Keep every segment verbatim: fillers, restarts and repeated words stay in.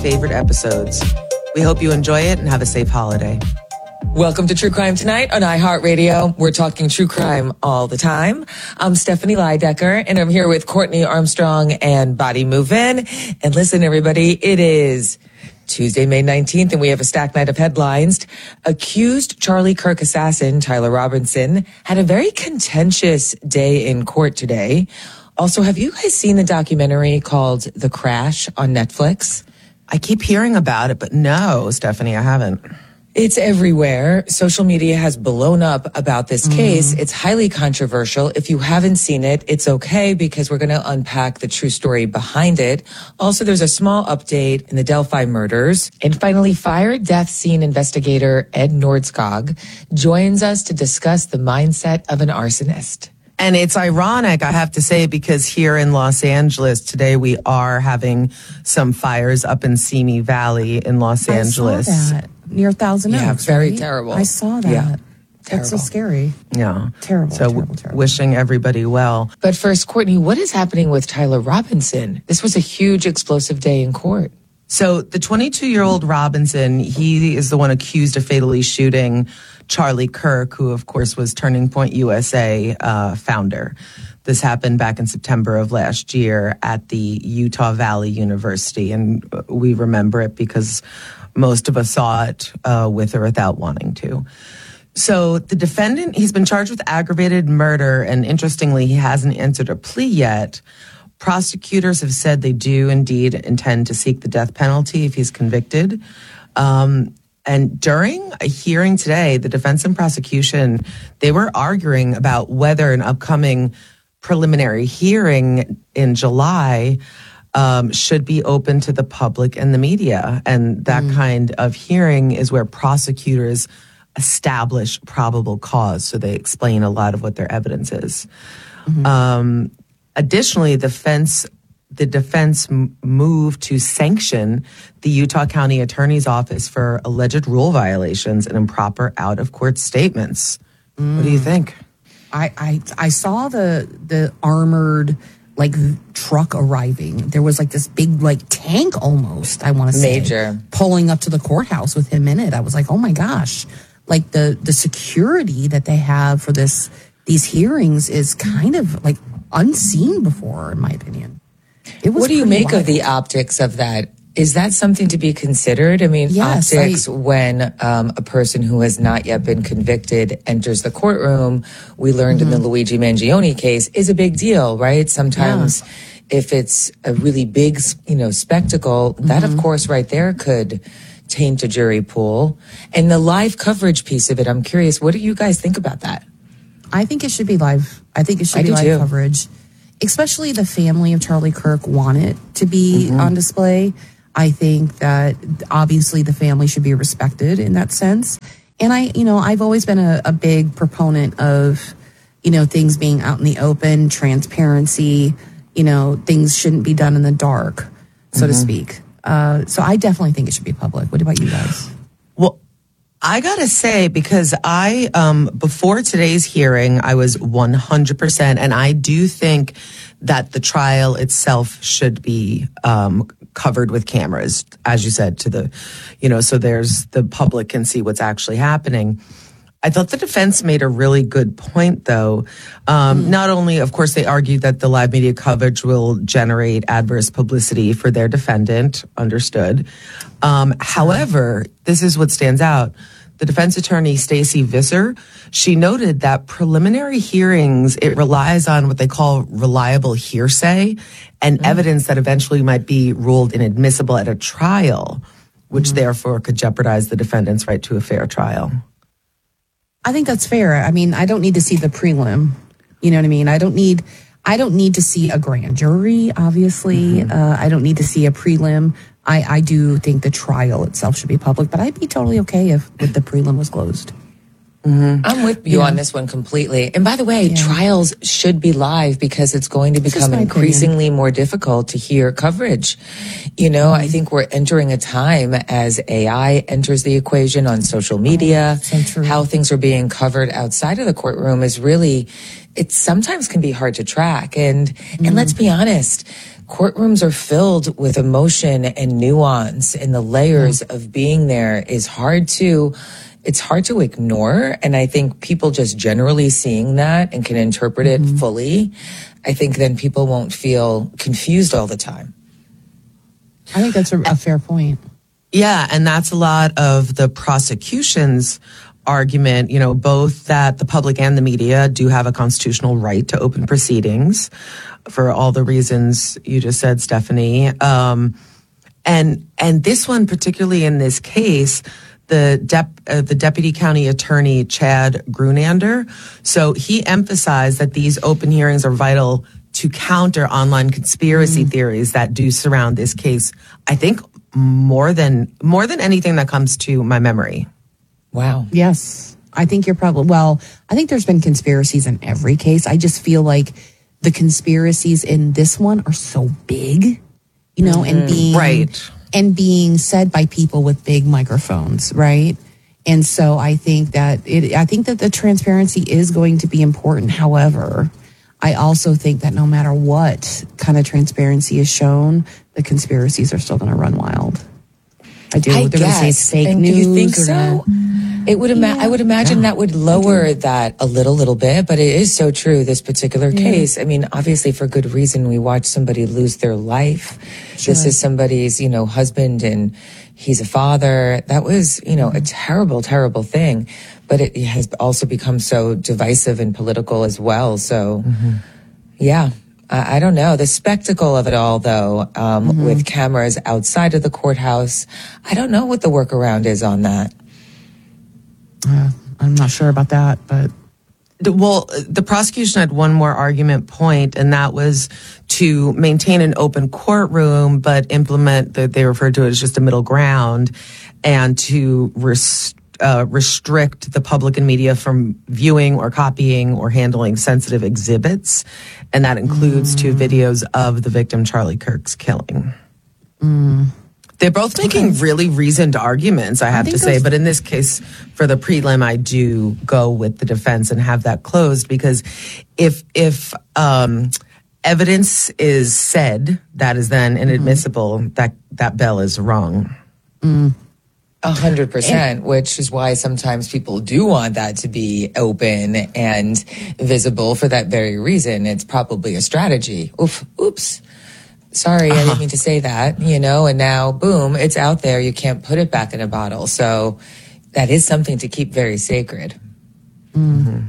favorite episodes. We hope you enjoy it and have a safe holiday. Welcome to True Crime Tonight on iHeartRadio. We're talking true crime all the time. I'm Stephanie Leidecker, and I'm here with Courtney Armstrong and Body Movin'. And listen, everybody, it is Tuesday, May nineteenth, and we have a stacked night of headlines. Accused Charlie Kirk assassin Tyler Robinson had a very contentious day in court today. Also, have you guys seen the documentary called The Crash on Netflix? I keep hearing about it, but no, Stephanie, I haven't. It's everywhere. Social media has blown up about this case. Mm. It's highly controversial. If you haven't seen it, it's okay because we're going to unpack the true story behind it. Also, there's a small update in the Delphi murders. And finally, fire death scene investigator Ed Nordskog joins us to discuss the mindset of an arsonist. And it's ironic, I have to say, because here in Los Angeles today, we are having some fires up in Simi Valley in Los I Angeles. Saw that. Near Thousand Oaks. Yeah, very right? terrible. I saw that. Yeah, That's so scary. Yeah. Terrible, so terrible, terrible. Wishing everybody well. But first, Courtney, what is happening with Tyler Robinson? This was a huge explosive day in court. So the twenty-two-year-old Robinson, he is the one accused of fatally shooting Charlie Kirk, who, of course, was Turning Point U S A uh, founder. This happened back in September of last year at the Utah Valley University, and we remember it because most of us saw it uh, with or without wanting to. So the defendant, he's been charged with aggravated murder, and interestingly, he hasn't answered a plea yet. Prosecutors have said they do indeed intend to seek the death penalty if he's convicted. Um, and during a hearing today, the defense and prosecution, they were arguing about whether an upcoming preliminary hearing in July um, should be open to the public and the media. And that mm. kind of hearing is where prosecutors establish probable cause. So they explain a lot of what their evidence is. Mm-hmm. Um, additionally, the defense, the defense m- moved to sanction the Utah County Attorney's Office for alleged rule violations and improper out-of-court statements. Mm. What do you think? I, I I saw the the armored like truck arriving. There was like this big like tank almost, I want to say, major pulling up to the courthouse with him in it. I was like, oh my gosh, like the the security that they have for this these hearings is kind of like unseen before, in my opinion. It was. What do you make wild. of the optics of that? Is that something to be considered? I mean, yes, optics, I, when um, a person who has not yet been convicted enters the courtroom, we learned mm-hmm. in the Luigi Mangione case, is a big deal, right? Sometimes yeah. if it's a really big, you know, spectacle, mm-hmm. that, of course, right there could taint a jury pool. And the live coverage piece of it, I'm curious, what do you guys think about that? I think it should be live. I think it should I be live too. coverage. Especially the family of Charlie Kirk want it to be mm-hmm. on display. I think that obviously the family should be respected in that sense. And I, you know, I've always been a, a big proponent of, you know, things being out in the open, transparency, you know, things shouldn't be done in the dark, so mm-hmm. to speak. Uh, so I definitely think it should be public. What about you guys? Well, I gotta say, because I, um, before today's hearing, I was one hundred percent, and I do think that the trial itself should be um, covered with cameras, as you said, to the, you know, so there's the public can see what's actually happening. I thought the defense made a really good point, though. Um, mm. Not only, of course, they argued that the live media coverage will generate adverse publicity for their defendant, understood. Um, however, this is what stands out. The defense attorney, Stacey Visser, she noted that preliminary hearings, it relies on what they call reliable hearsay and mm. evidence that eventually might be ruled inadmissible at a trial, which mm. therefore could jeopardize the defendant's right to a fair trial. I think that's fair. I mean, I don't need to see the prelim. You know what I mean? I don't need, I don't need to see a grand jury, obviously. Mm-hmm. Uh, I don't need to see a prelim. I, I do think the trial itself should be public, but I'd be totally okay if, if the prelim was closed. Mm-hmm. I'm with you yeah. on this one completely. And by the way, yeah. trials should be live because it's going to become increasingly opinion. more difficult to hear coverage. You know, mm-hmm. I think we're entering a time as A I enters the equation on social media. Oh, so true. How things are being covered outside of the courtroom is really, it sometimes can be hard to track. And, mm-hmm. and let's be honest, courtrooms are filled with emotion and nuance, and the layers mm. of being there is hard to, it's hard to ignore. And I think people just generally seeing that and can interpret mm-hmm. it fully, I think then people won't feel confused all the time. I think that's a, a fair point. Yeah, and that's a lot of the prosecution's argument, you know, both that the public and the media do have a constitutional right to open proceedings for all the reasons you just said, Stephanie. Um, and and this one, particularly in this case, the dep uh, the deputy county attorney, Chad Grunander, so he emphasized that these open hearings are vital to counter online conspiracy mm. theories that do surround this case. I think more than more than anything that comes to my memory. Wow. Yes. I think you're probably, well, I think there's been conspiracies in every case. I just feel like the conspiracies in this one are so big, you know, mm-hmm. and being, right. and being said by people with big microphones, right? And so I think that it, I think that the transparency is going to be important. However, I also think that no matter what kind of transparency is shown, the conspiracies are still going to run wild. I do. I They're going to say it's fake and news. Do you think so? It would ima- yeah. I would imagine yeah. that would lower that a little, little bit, but it is so true, this particular yeah. case. I mean, obviously for good reason, we watch somebody lose their life. Sure. This is somebody's, you know, husband and he's a father. That was, you know, mm-hmm. a terrible, terrible thing, but it has also become so divisive and political as well. So, mm-hmm. yeah. I don't know. The spectacle of it all, though, um, mm-hmm. with cameras outside of the courthouse, I don't know what the workaround is on that. Uh, I'm not sure about that, but... Well, the prosecution had one more argument point, and that was to maintain an open courtroom, but implement that they referred to it as just a middle ground, and to rest, uh, restrict the public and media from viewing or copying or handling sensitive exhibits. And that includes mm. two videos of the victim, Charlie Kirk's killing. Mm. They're both making okay. really reasoned arguments, I have I to say. But in this case, for the prelim, I do go with the defense and have that closed, because if if um, evidence is said that is then inadmissible, mm. that that bell is rung. Mm. A hundred percent, which is why sometimes people do want that to be open and visible for that very reason. It's probably a strategy. Oof, oops. Sorry, uh-huh. I didn't mean to say that, you know, and now, boom, it's out there. You can't put it back in a bottle. So that is something to keep very sacred. Mm-hmm.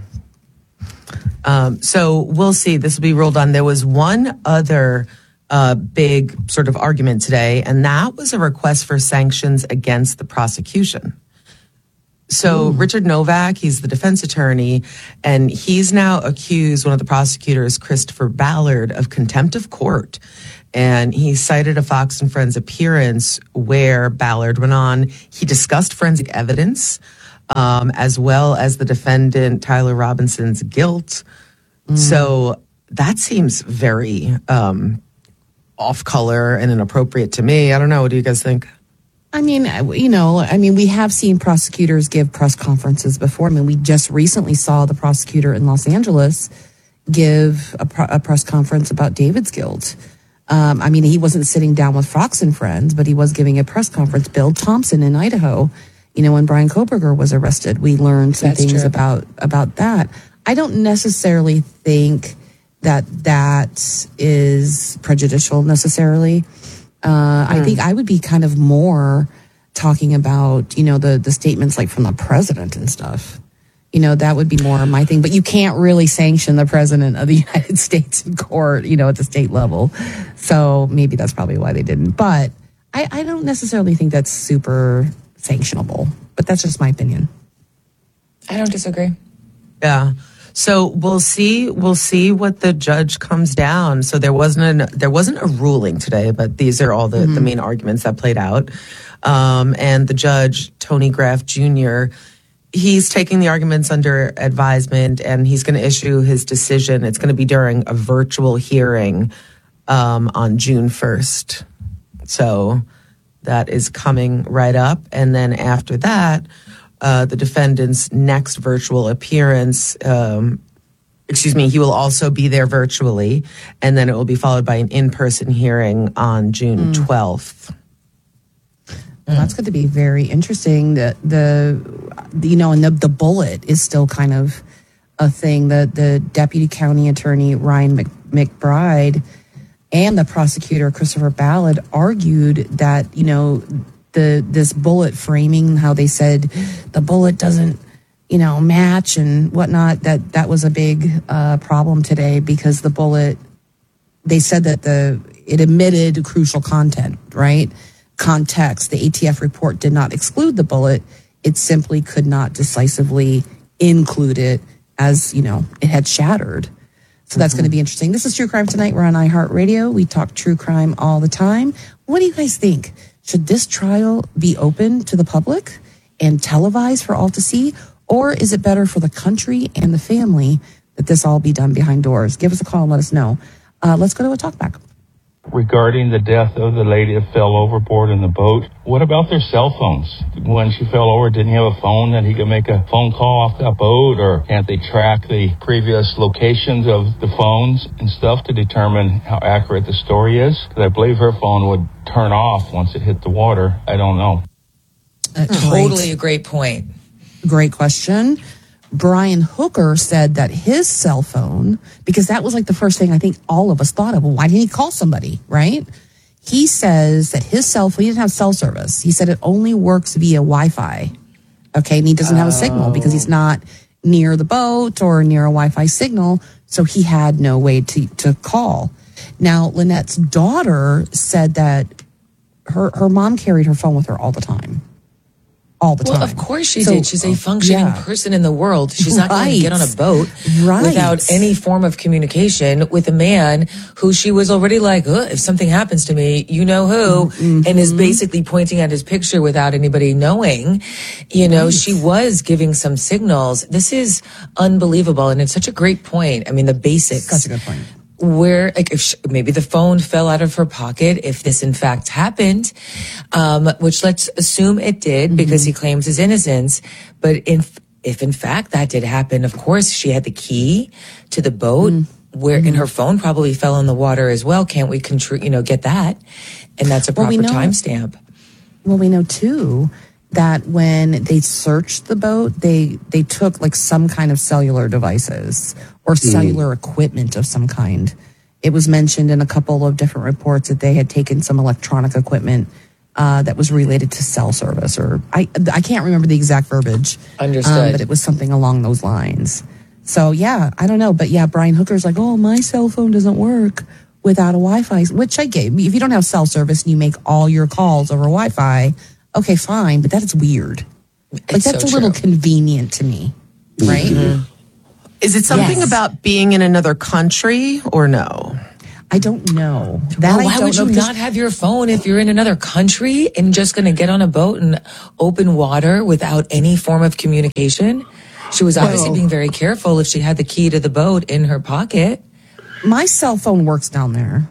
Um, so we'll see. This will be ruled on. There was one other uh, big sort of argument today, and that was a request for sanctions against the prosecution. So Ooh. Richard Novak, he's the defense attorney, and he's now accused one of the prosecutors, Christopher Ballard, of contempt of court. And he cited a Fox and Friends appearance where Ballard went on. He discussed forensic evidence, um, as well as the defendant, Tyler Robinson's guilt. Mm. So that seems very um, off color and inappropriate to me. I don't know. What do you guys think? I mean, you know, I mean, we have seen prosecutors give press conferences before. I mean, we just recently saw the prosecutor in Los Angeles give a, pro- a press conference about David's guilt. Um, I mean, he wasn't sitting down with Fox and Friends, but he was giving a press conference. Bill Thompson in Idaho, you know, when Brian Koberger was arrested, we learned some That's things true. about about that. I don't necessarily think that that is prejudicial necessarily. Uh, hmm. I think I would be kind of more talking about, you know, the the statements like from the president and stuff. You know, that would be more my thing. But you can't really sanction the president of the United States in court, you know, at the state level. So maybe that's probably why they didn't. But I, I don't necessarily think that's super sanctionable. But that's just my opinion. I don't disagree. Yeah. So we'll see. We'll see what the judge comes down. So there wasn't an, there wasn't a ruling today, but these are all the, mm-hmm. the main arguments that played out. Um, and the judge, Tony Graff Junior, he's taking the arguments under advisement, and he's going to issue his decision. It's going to be during a virtual hearing um, on June first. So that is coming right up. And then after that, uh, the defendant's next virtual appearance um, excuse me, he will also be there virtually, and then it will be followed by an in-person hearing on June twelfth. Well, that's going to be very interesting. The, the you know, and the, the bullet is still kind of a thing. The, the deputy county attorney, Ryan Mc, McBride, and the prosecutor, Christopher Ballard, argued that, you know, the this bullet framing, how they said the bullet doesn't, you know, match and whatnot, that that was a big uh, problem today because the bullet, they said that the it omitted crucial content, right? Context. The A T F report did not exclude the bullet. It simply could not decisively include it as, you know, it had shattered. So that's mm-hmm. going to be interesting. This is True Crime Tonight. We're on iHeartRadio. We talk true crime all the time. What do you guys think? Should this trial be open to the public and televised for all to see? Or is it better for the country and the family that this all be done behind doors? Give us a call and let us know. Uh, let's go to a talkback. Regarding the death of the lady that fell overboard in the boat, what about their cell phones? When she fell over, didn't he have a phone that he could make a phone call off that boat? Or can't they track the previous locations of the phones and stuff to determine how accurate the story is? Because I believe her phone would turn off once it hit the water. I don't know. Uh, totally a great point. Great question. Brian Hooker said that his cell phone, because that was like the first thing I think all of us thought of. Well, why didn't he call somebody, right? He says that his cell phone, he didn't have cell service. He said it only works via Wi-Fi. Okay, and he doesn't oh. have a signal because he's not near the boat or near a Wi-Fi signal, so he had no way to, to call. Now, Lynette's daughter said that her, her mom carried her phone with her all the time. All the well, time. Of course she so, did. She's a functioning yeah. person in the world. She's not right. going to get on a boat right. without any form of communication with a man who she was already like, oh, if something happens to me, you know who, mm-hmm. and is basically pointing at his picture without anybody knowing. You know, right. she was giving some signals. This is unbelievable, and it's such a great point. I mean, the basics. Such a good point. Where, like, if she, maybe the phone fell out of her pocket, if this in fact happened, um, which let's assume it did mm-hmm. because he claims his innocence. But in, if in fact that did happen, of course she had the key to the boat, mm-hmm. where and her phone probably fell in the water as well. Can't we, contr- you know, get that? And that's a proper well, we timestamp. Well, we know too that when they searched the boat, they they took like some kind of cellular devices or cellular mm. equipment of some kind. It was mentioned in a couple of different reports that they had taken some electronic equipment uh, that was related to cell service, or I I can't remember the exact verbiage. Understood. Um, but it was something along those lines. So yeah, I don't know, but yeah, Brian Hooker's like, oh, my cell phone doesn't work without a Wi-Fi, which I gave. If you don't have cell service and you make all your calls over Wi-Fi, okay, fine, but that's weird. Like, it's that's so a little true. convenient to me, right? Mm-hmm. Is it something yes. about being in another country or no? I don't know. That well, why I don't would you know, not have your phone if you're in another country and just going to get on a boat in open water without any form of communication? She was obviously well, being very careful if she had the key to the boat in her pocket. My cell phone works down there.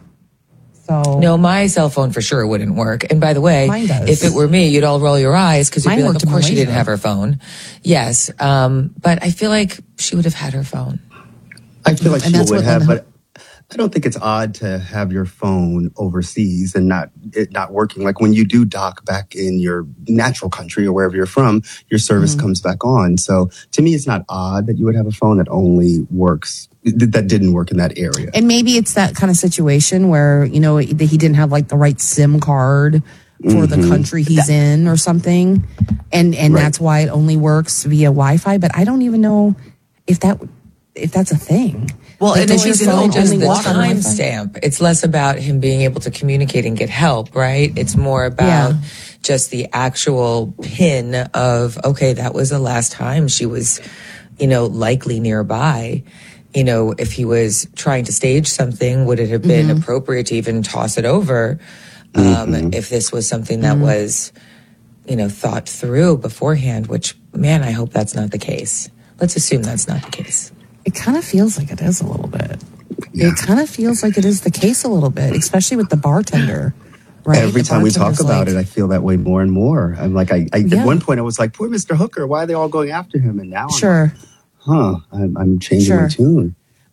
So no, my cell phone for sure wouldn't work. And by the way, mine does. If it were me, you'd all roll your eyes because you'd Mine be like, worked of in course she Malaysia. didn't have her phone. Yes. Um, but I feel like she would have had her phone. I feel like And she that's would what have, Lynn- but I don't think it's odd to have your phone overseas and not it not working. Like when you do dock back in your natural country or wherever you're from, your service mm-hmm. comes back on. So to me, it's not odd that you would have a phone that only works, that didn't work in that area. And maybe it's that kind of situation where, you know, he didn't have like the right SIM card for mm-hmm. the country he's in or something. And, and right. that's why it only works via Wi-Fi. But I don't even know if that, if that's a thing. Well, like, and does it's your phone just only the work on Wi-Fi? timestamp. It's less about him being able to communicate and get help, right? It's more about Yeah. just the actual pin of, okay, that was the last time she was, you know, likely nearby. You know, if he was trying to stage something, would it have been Mm-hmm. appropriate to even toss it over? Um, Mm-hmm. if this was something that Mm-hmm. was, you know, thought through beforehand, which, man, I hope that's not the case. Let's assume that's not the case. It kind of feels like it is a little bit. Yeah. It kind of feels like it is the case a little bit, especially with the bartender. Right? Every The time we talk bartender's about like, it, I feel that way more and more. I'm like, I, I Yeah. at one point I was like, poor Mister Hooker, why are they all going after him? And now I'm Sure. like, huh, I'm, I'm changing Sure. my tune.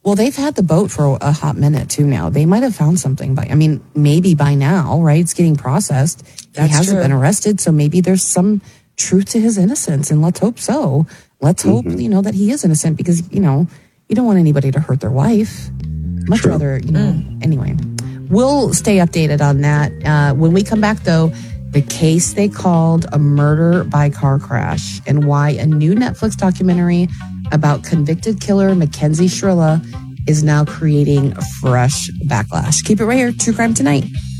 Well, they've had the boat for a hot minute too now. They might have found something by, I mean, maybe by now, right? It's getting processed. That's he hasn't true. been arrested, so maybe there's some truth to his innocence, and let's hope so. Let's hope, Mm-hmm. you know, that he is innocent because, you know, you don't want anybody to hurt their wife. Much True. rather, you know, anyway. We'll stay updated on that. Uh, when we come back, though, the case they called a murder by car crash and why a new Netflix documentary about convicted killer Mackenzie Shrilla is now creating a fresh backlash. Keep it right here. True Crime Tonight.